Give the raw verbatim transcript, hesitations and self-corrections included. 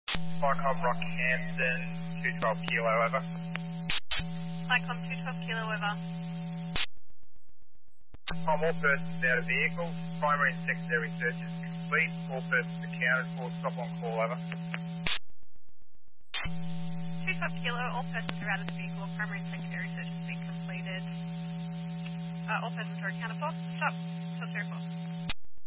Icon Rockhampton, two twelve kilo over. Icon two twelve kilo over. I'm all persons out of vehicle. Primary and secondary search is complete. All persons accounted for. Stop on call over. two twelve kilo, all persons are out of the vehicle. Primary and secondary search has been completed. Uh, all persons are accounted for. Stop. Stop zero four.